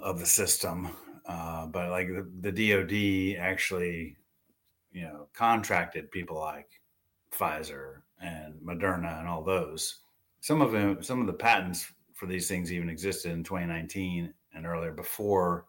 of the system. But like the DoD actually, contracted people like Pfizer and Moderna and all those. Some of the patents for these things even existed in 2019 and earlier before